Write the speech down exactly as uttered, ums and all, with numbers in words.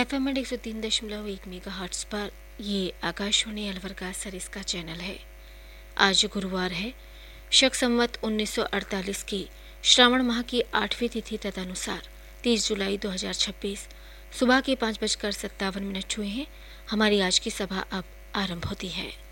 F M एक सौ तीन दशमलव एक मेगा हर्ट्स पर ये आकाशवाणी अलवर का सरिस का चैनल है। आज गुरुवार है, शक संवत उन्नीस सौ अड़तालीस की श्रावण माह की आठवीं तिथि तदनुसार तीस जुलाई दो हजार छब्बीस सुबह के पाँच बजकर सत्तावन मिनट हुए हैं। हमारी आज की सभा अब आरंभ होती है।